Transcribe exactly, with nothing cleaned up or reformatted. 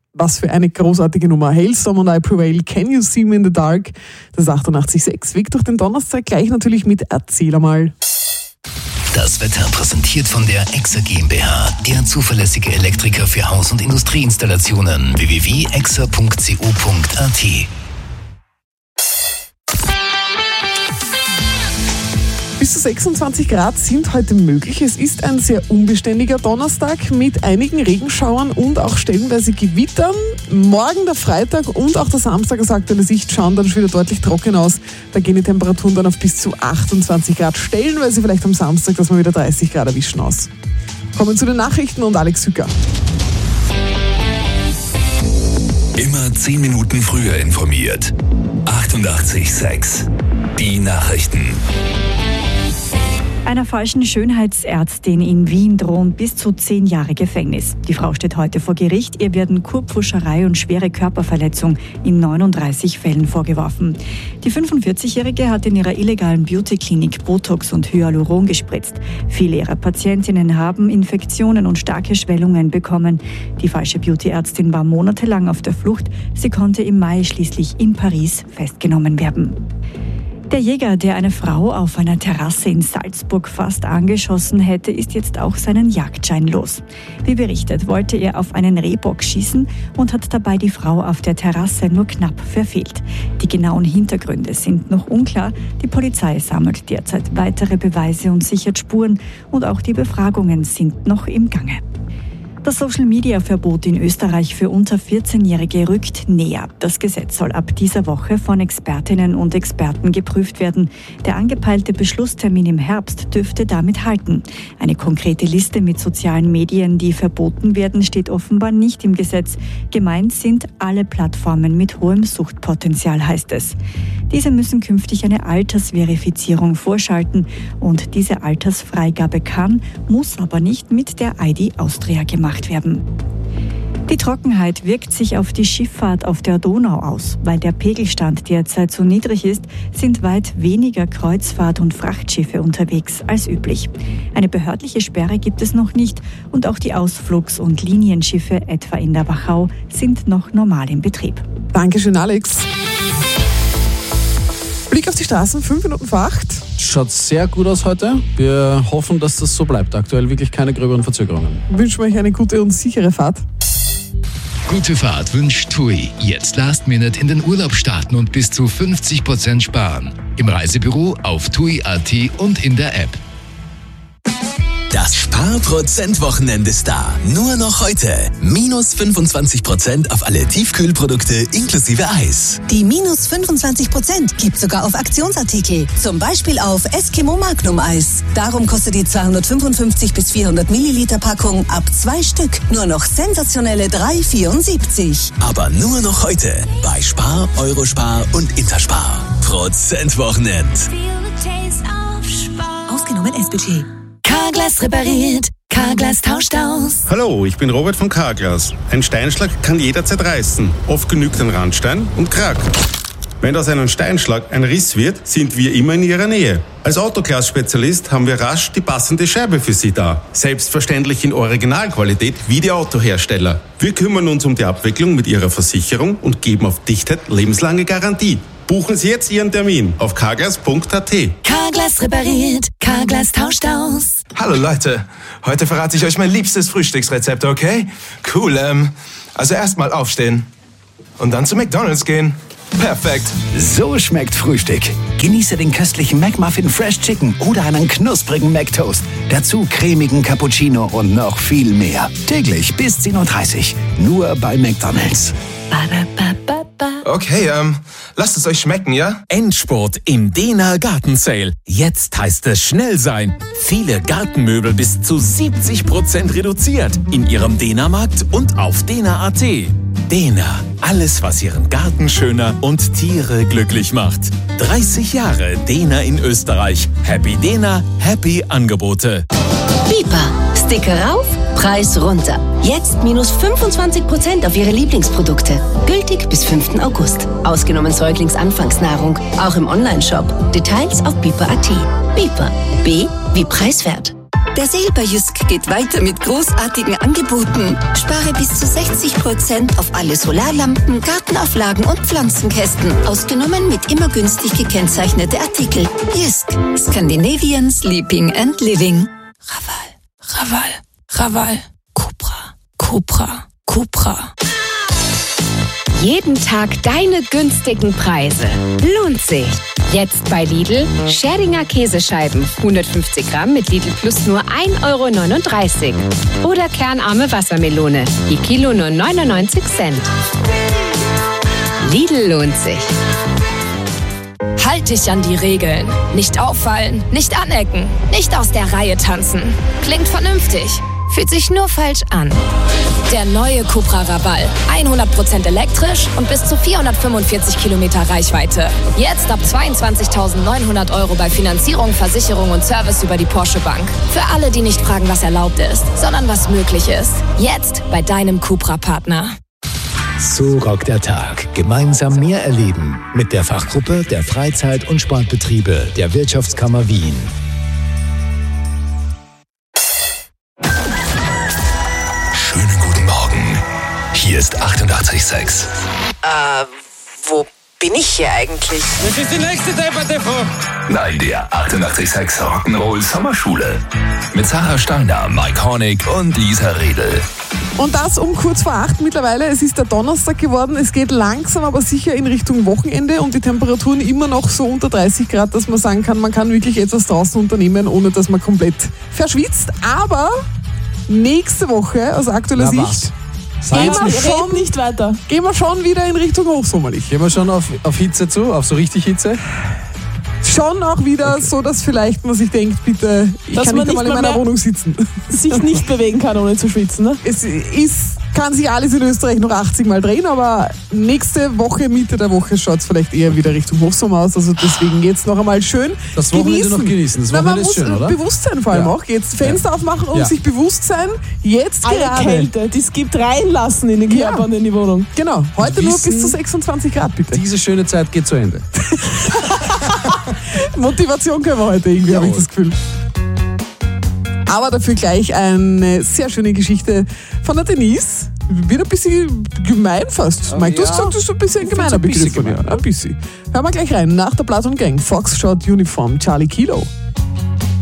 Was für eine großartige Nummer. Hailstorm und I Prevail, Can You See Me in the Dark? Das ist achtundachtzig Komma sechs. Weg durch den Donnerstag, gleich natürlich mit Erzähl einmal. Das Wetter präsentiert von der Exa GmbH, der zuverlässige Elektriker für Haus- und Industrieinstallationen. w w w punkt exa punkt co punkt a t. Bis zu sechsundzwanzig Grad sind heute möglich. Es ist ein sehr unbeständiger Donnerstag mit einigen Regenschauern und auch stellenweise Gewittern. Morgen der Freitag und auch der Samstag aus aktueller Sicht schauen dann schon wieder deutlich trocken aus. Da gehen die Temperaturen dann auf bis zu achtundzwanzig Grad. Stellenweise vielleicht am Samstag, dass wir wieder dreißig Grad erwischen aus. Kommen zu den Nachrichten und Alex Hücker. Immer zehn Minuten früher informiert. achtundachtzig Komma sechs. Die Nachrichten. Einer falschen Schönheitsärztin in Wien drohen bis zu zehn Jahre Gefängnis. Die Frau steht heute vor Gericht. Ihr werden Kurpfuscherei und schwere Körperverletzung in neununddreißig Fällen vorgeworfen. Die fünfundvierzigjährige hat in ihrer illegalen Beauty-Klinik Botox und Hyaluron gespritzt. Viele ihrer Patientinnen haben Infektionen und starke Schwellungen bekommen. Die falsche Beauty-Ärztin war monatelang auf der Flucht. Sie konnte im Mai schließlich in Paris festgenommen werden. Der Jäger, der eine Frau auf einer Terrasse in Salzburg fast angeschossen hätte, ist jetzt auch seinen Jagdschein los. Wie berichtet, wollte er auf einen Rehbock schießen und hat dabei die Frau auf der Terrasse nur knapp verfehlt. Die genauen Hintergründe sind noch unklar. Die Polizei sammelt derzeit weitere Beweise und sichert Spuren und auch die Befragungen sind noch im Gange. Das Social-Media-Verbot in Österreich für unter vierzehnjährige rückt näher. Das Gesetz soll ab dieser Woche von Expertinnen und Experten geprüft werden. Der angepeilte Beschlusstermin im Herbst dürfte damit halten. Eine konkrete Liste mit sozialen Medien, die verboten werden, steht offenbar nicht im Gesetz. Gemeint sind alle Plattformen mit hohem Suchtpotenzial, heißt es. Diese müssen künftig eine Altersverifizierung vorschalten und diese Altersfreigabe kann, muss aber nicht mit der I D Austria gemacht werden. Die Trockenheit wirkt sich auf die Schifffahrt auf der Donau aus. Weil der Pegelstand derzeit so niedrig ist, sind weit weniger Kreuzfahrt- und Frachtschiffe unterwegs als üblich. Eine behördliche Sperre gibt es noch nicht und auch die Ausflugs- und Linienschiffe, etwa in der Wachau, sind noch normal in Betrieb. Dankeschön, Alex. Blick auf die Straßen, fünf Minuten vor acht. Schaut sehr gut aus heute. Wir hoffen, dass das so bleibt. Aktuell wirklich keine gröberen Verzögerungen. Wünschen wir euch eine gute und sichere Fahrt. Gute Fahrt wünscht TUI. Jetzt Last Minute in den Urlaub starten und bis zu fünfzig Prozent sparen. Im Reisebüro, auf tui punkt a t und in der App. Das Spar-Prozent-Wochenende ist da. Nur noch heute. Minus fünfundzwanzig Prozent auf alle Tiefkühlprodukte inklusive Eis. Die minus fünfundzwanzig Prozent gibt sogar auf Aktionsartikel. Zum Beispiel auf Eskimo Magnum Eis. Darum kostet die zweihundertfünfundfünfzig bis vierhundert Milliliter Packung ab zwei Stück nur noch sensationelle drei Euro vierundsiebzig. Aber nur noch heute. Bei Spar, Eurospar und Interspar. Prozentwochenend. Ausgenommen S-Budget. Carglass repariert, Carglass tauscht aus. Hallo, ich bin Robert von Carglass. Ein Steinschlag kann jederzeit reißen. Oft genügt ein Randstein und krack. Wenn aus einem Steinschlag ein Riss wird, sind wir immer in Ihrer Nähe. Als Autoglas-Spezialist haben wir rasch die passende Scheibe für Sie da. Selbstverständlich in Originalqualität wie die Autohersteller. Wir kümmern uns um die Abwicklung mit Ihrer Versicherung und geben auf Dichtheit lebenslange Garantie. Buchen Sie jetzt Ihren Termin auf carglass punkt a t. Carglass repariert, Carglass tauscht aus. Hallo Leute, heute verrate ich euch mein liebstes Frühstücksrezept, okay? Cool, ähm, also erstmal aufstehen und dann zu McDonald's gehen. Perfekt. So schmeckt Frühstück. Genieße den köstlichen McMuffin Fresh Chicken oder einen knusprigen McToast. Dazu cremigen Cappuccino und noch viel mehr. Täglich bis zehn Uhr dreißig. Nur bei McDonald's. Okay, ähm, lasst es euch schmecken, ja? Endspurt im Dena Garten Sale. Jetzt heißt es schnell sein. Viele Gartenmöbel bis zu siebzig Prozent reduziert in Ihrem Dena-Markt und auf dena punkt a t. Dena, alles was Ihren Garten schöner und Tiere glücklich macht. dreißig Jahre Dena in Österreich. Happy Dena, happy Angebote. Bipa, Sticker rauf, Preis runter. Jetzt minus fünfundzwanzig Prozent auf Ihre Lieblingsprodukte. Gültig bis fünften August. Ausgenommen Säuglingsanfangsnahrung. Auch im Onlineshop. Details auf bipa punkt a t. Bipa. B wie preiswert. Der Sale bei Jysk geht weiter mit großartigen Angeboten. Spare bis zu sechzig Prozent auf alle Solarlampen, Gartenauflagen und Pflanzenkästen. Ausgenommen mit immer günstig gekennzeichnete Artikel. Jysk. Scandinavian Sleeping and Living. Raval, Raval, Raval. Cupra, Cupra, Cupra. Jeden Tag deine günstigen Preise. Lohnt sich. Jetzt bei Lidl Scherdinger Käsescheiben hundertfünfzig Gramm mit Lidl Plus nur ein Euro neununddreißig. Oder kernarme Wassermelone, die Kilo nur neunundneunzig Cent. Lidl lohnt sich. Halt dich an die Regeln. Nicht auffallen, nicht anecken, nicht aus der Reihe tanzen. Klingt vernünftig, fühlt sich nur falsch an. Der neue Cupra Raval. hundert Prozent elektrisch und bis zu vierhundertfünfundvierzig Kilometer Reichweite. Jetzt ab zweiundzwanzigtausendneunhundert Euro bei Finanzierung, Versicherung und Service über die Porsche Bank. Für alle, die nicht fragen, was erlaubt ist, sondern was möglich ist. Jetzt bei deinem Cupra-Partner. So rockt der Tag. Gemeinsam mehr erleben. Mit der Fachgruppe der Freizeit- und Sportbetriebe der Wirtschaftskammer Wien. Hier ist achtundachtzig Komma sechs. Äh, wo bin ich hier eigentlich? Das ist die nächste Debatte vor. Nein, der achtundachtzig Komma sechs Rock'n'Roll Sommerschule. Mit Sarah Steiner, Mike Hornig und Lisa Redl. Und das um kurz vor acht mittlerweile. Es ist der Donnerstag geworden. Es geht langsam, aber sicher in Richtung Wochenende und die Temperaturen immer noch so unter dreißig Grad, dass man sagen kann, man kann wirklich etwas draußen unternehmen, ohne dass man komplett verschwitzt. Aber nächste Woche aus aktueller Na, Sicht... Gehen wir schon nicht weiter. Gehen wir schon wieder in Richtung hochsommerlich. Gehen wir schon auf, auf Hitze zu, auf so richtig Hitze? Schon auch wieder okay. So, dass vielleicht man sich denkt, bitte, ich dass kann man nicht einmal in meiner Wohnung sitzen. Sich nicht bewegen kann, ohne zu schwitzen. Ne? Es ist, kann sich alles in Österreich noch achtzig Mal drehen, aber nächste Woche, Mitte der Woche, schaut es vielleicht eher wieder Richtung Hochsommer aus. Also deswegen jetzt noch einmal schön das Wochenende genießen. noch genießen. Das Wochenende man ist schön, muss oder? Bewusstsein vor allem ja. auch. Jetzt Fenster ja. aufmachen und ja. sich bewusst sein, jetzt alle gerade. Kälte, die es gibt, reinlassen in den Körper und ja. in die Wohnung. Genau, heute wissen, nur bis zu sechsundzwanzig Grad, bitte. Diese schöne Zeit geht zu Ende. Motivation können wir heute irgendwie, habe ich das Gefühl. Aber dafür gleich eine sehr schöne Geschichte von der Denise. Wird ein bisschen gemein fast. Mike, du hast gesagt, das ist ein bisschen ein gemeiner Begriff von dir. Ein bisschen. Hören wir gleich rein. Nach der Platon Gang, Foxtrot Uniform, Charlie Kilo.